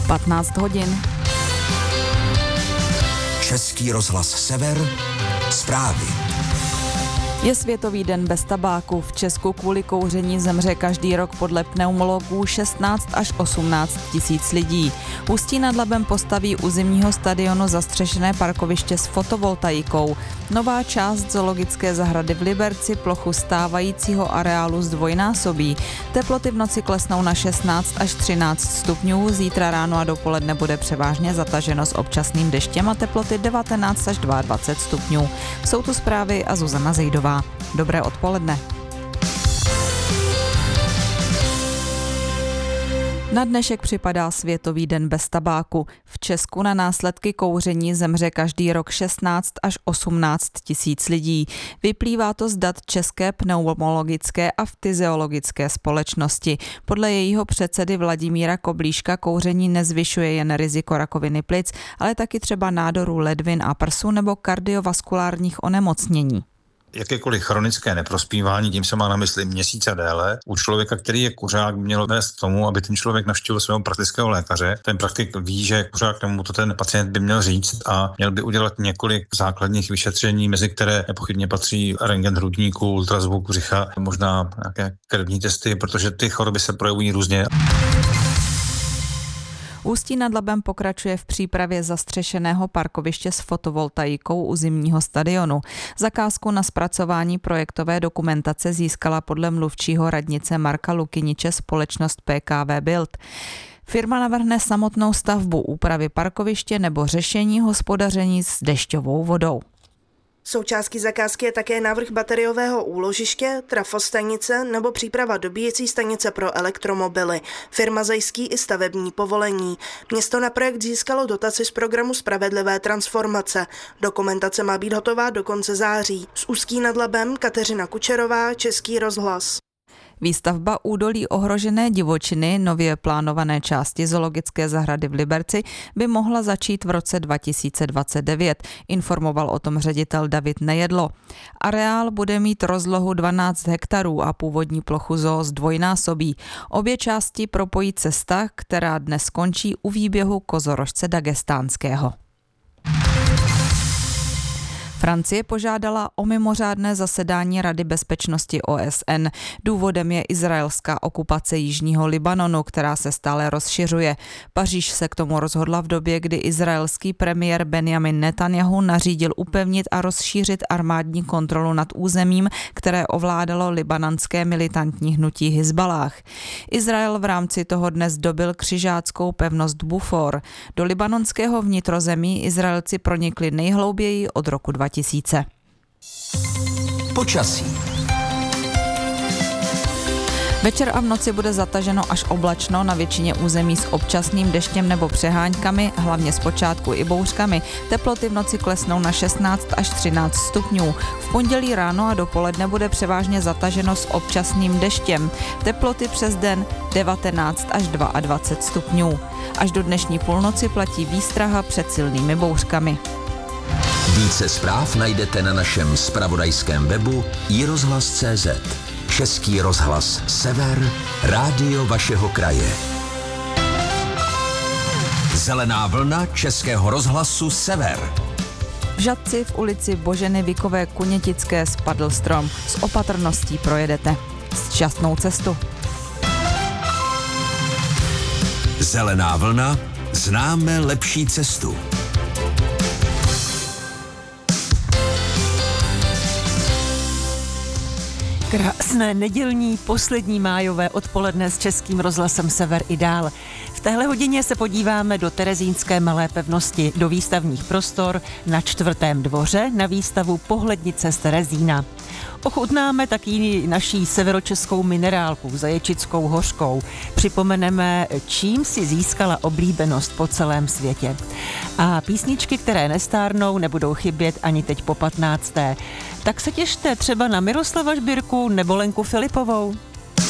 15 hodin. Český rozhlas Sever, zprávy. Je Světový den bez tabáku. V Česku kvůli kouření zemře každý rok podle pneumologů 16 až 18 tisíc lidí. Ústí nad Labem postaví u zimního stadionu zastřešené parkoviště s fotovoltaikou. Nová část zoologické zahrady v Liberci plochu stávajícího areálu zdvojnásobí. Teploty v noci klesnou na 16 až 13 stupňů, zítra ráno a dopoledne bude převážně zataženo s občasným deštěm a teploty 19 až 22 stupňů. Jsou tu zprávy a Zuzana Zejdová. Dobré odpoledne. Na dnešek připadá Světový den bez tabáku. V Česku na následky kouření zemře každý rok 16 až 18 tisíc lidí. Vyplývá to z dat České pneumologické a fyziologické společnosti. Podle jejího předsedy Vladimíra Koblíška kouření nezvyšuje jen riziko rakoviny plic, ale taky třeba nádorů ledvin a prsu nebo kardiovaskulárních onemocnění. Jakékoliv chronické neprospívání, tím se má na mysli měsíce déle, u člověka, který je kuřák, by mělo vést k tomu, aby ten člověk navštívil svého praktického lékaře. Ten praktik ví, že kuřák, tomu to ten pacient by měl říct a měl by udělat několik základních vyšetření, mezi které nepochybně patří rentgen hrudníku, ultrazvuk břicha, možná nějaké krevní testy, protože ty choroby se projevují různě. Ústí nad Labem pokračuje v přípravě zastřešeného parkoviště s fotovoltaikou u zimního stadionu. Zakázku na zpracování projektové dokumentace získala podle mluvčího radnice Marka Lukyniče společnost PKV Bild. Firma navrhne samotnou stavbu, úpravy parkoviště nebo řešení hospodaření s dešťovou vodou. Součástí zakázky je také návrh bateriového úložiště, trafostanice nebo příprava dobíjecí stanice pro elektromobily. Firma zajistí i stavební povolení. Město na projekt získalo dotaci z programu Spravedlivé transformace. Dokumentace má být hotová do konce září. Z Ústí nad Labem Kateřina Kučerová, Český rozhlas. Výstavba údolí ohrožené divočiny, nově plánované části zoologické zahrady v Liberci, by mohla začít v roce 2029, informoval o tom ředitel David Nejedlo. Areál bude mít rozlohu 12 hektarů a původní plochu zoo zdvojnásobí. Obě části propojí cesta, která dnes končí u výběhu kozorožce dagestánského. Francie požádala o mimořádné zasedání Rady bezpečnosti OSN. Důvodem je izraelská okupace jižního Libanonu, která se stále rozšiřuje. Paříž se k tomu rozhodla v době, kdy izraelský premiér Benjamin Netanjahu nařídil upevnit a rozšířit armádní kontrolu nad územím, které ovládalo libanonské militantní hnutí Hizballáh. Izrael v rámci toho dnes dobyl křižáckou pevnost Bufor. Do libanonského vnitrozemí Izraelci pronikli nejhlouběji od roku 2000. Počasí. Večer a v noci bude zataženo až oblačno, na většině území s občasným deštěm nebo přeháňkami, hlavně zpočátku i bouřkami. Teploty v noci klesnou na 16 až 13 stupňů. V pondělí ráno a dopoledne bude převážně zataženo s občasným deštěm. Teploty přes den 19 až 22 stupňů. Až do dnešní půlnoci platí výstraha před silnými bouřkami. Více zpráv najdete na našem zpravodajském webu iRozhlas.cz. Český rozhlas Sever, rádio vašeho kraje. Zelená vlna Českého rozhlasu Sever. V Žatci v ulici Boženy Vikové Kunětické spadl strom. S opatrností projedete. Šťastnou cestu. Zelená vlna, známe lepší cestu. Krásné nedělní poslední májové odpoledne s Českým rozhlasem Sever i dál. V téhle hodině se podíváme do terezínské malé pevnosti, do výstavních prostor na Čtvrtém dvoře na výstavu Pohlednice z Terezína. Ochutnáme taky naší severočeskou minerálku, zaječickou hořkou. Připomeneme, čím si získala oblíbenost po celém světě. A písničky, které nestárnou, nebudou chybět ani teď po 15. Tak se těšte třeba na Miroslava Žbírku nebo Lenku Filipovou.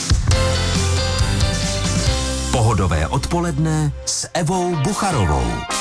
Pohodové odpoledne s Evou Bucharovou.